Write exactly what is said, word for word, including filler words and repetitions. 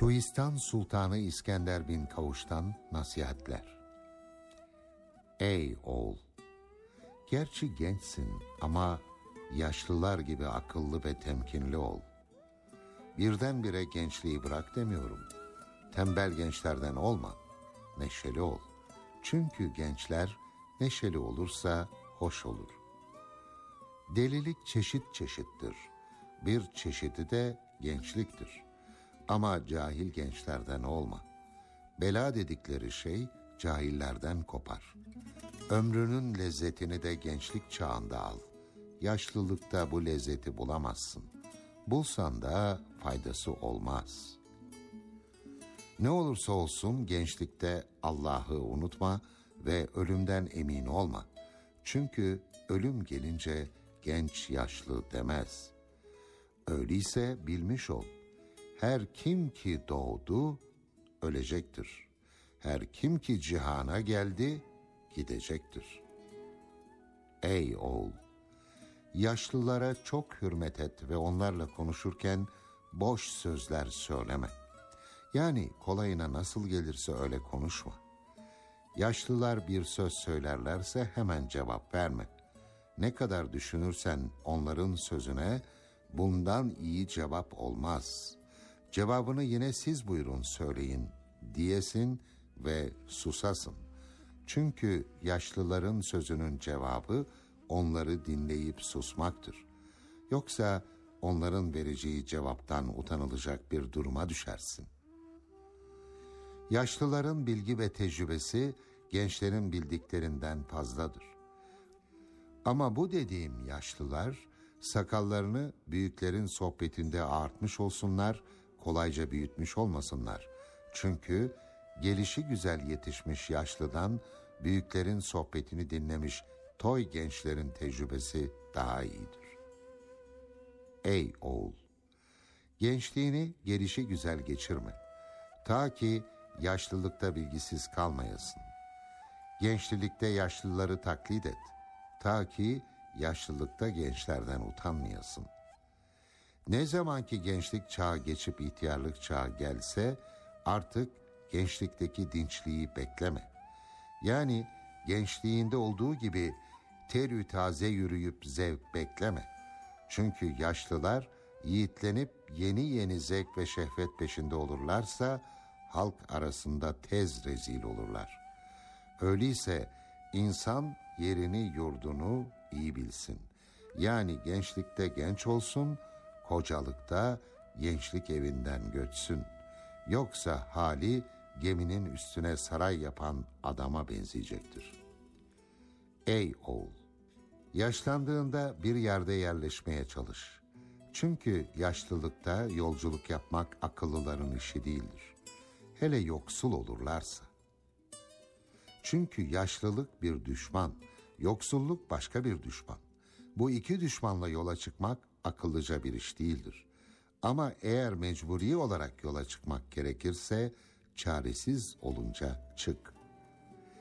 Şuhistan Sultanı İskender bin Kavuş'tan nasihatler. Ey oğul! Gerçi gençsin ama yaşlılar gibi akıllı ve temkinli ol. Birdenbire gençliği bırak demiyorum. Tembel gençlerden olma, neşeli ol. Çünkü gençler neşeli olursa hoş olur. Delilik çeşit çeşittir. Bir çeşidi de gençliktir. Ama cahil gençlerden olma. Bela dedikleri şey cahillerden kopar. Ömrünün lezzetini de gençlik çağında al. Yaşlılıkta bu lezzeti bulamazsın. Bulsan da faydası olmaz. Ne olursa olsun gençlikte Allah'ı unutma ve ölümden emin olma. Çünkü ölüm gelince genç yaşlı demez. Öyleyse bilmiş ol. Her kim ki doğdu ölecektir. Her kim ki cihana geldi gidecektir. Ey oğul! Yaşlılara çok hürmet et ve onlarla konuşurken boş sözler söyleme. Yani kolayına nasıl gelirse öyle konuşma. Yaşlılar bir söz söylerlerse hemen cevap verme. Ne kadar düşünürsen onların sözüne bundan iyi cevap olmaz. Cevabını yine siz buyurun söyleyin diyesin ve susasın. Çünkü yaşlıların sözünün cevabı onları dinleyip susmaktır. Yoksa onların vereceği cevaptan utanılacak bir duruma düşersin. Yaşlıların bilgi ve tecrübesi gençlerin bildiklerinden fazladır. Ama bu dediğim yaşlılar sakallarını büyüklerin sohbetinde ağartmış olsunlar, kolayca büyütmüş olmasınlar. Çünkü gelişi güzel yetişmiş yaşlıdan büyüklerin sohbetini dinlemiş toy gençlerin tecrübesi daha iyidir. Ey oğul! Gençliğini gelişi güzel geçirme. Ta ki yaşlılıkta bilgisiz kalmayasın. Gençlilikte yaşlıları taklit et. Ta ki yaşlılıkta gençlerden utanmayasın. Ne zamanki gençlik çağı geçip ihtiyarlık çağı gelse artık gençlikteki dinçliği bekleme. Yani gençliğinde olduğu gibi terü taze yürüyüp zevk bekleme. Çünkü yaşlılar yiğitlenip yeni yeni zevk ve şehvet peşinde olurlarsa halk arasında tez rezil olurlar. Öyleyse insan yerini yurdunu iyi bilsin. Yani gençlikte genç olsun, kocalıkta gençlik evinden göçsün. Yoksa hali geminin üstüne saray yapan adama benzeyecektir. Ey oğul! Yaşlandığında bir yerde yerleşmeye çalış. Çünkü yaşlılıkta yolculuk yapmak akıllıların işi değildir. Hele yoksul olurlarsa. Çünkü yaşlılık bir düşman, yoksulluk başka bir düşman. Bu iki düşmanla yola çıkmak akıllıca bir iş değildir. Ama eğer mecburi olarak yola çıkmak gerekirse çaresiz olunca çık.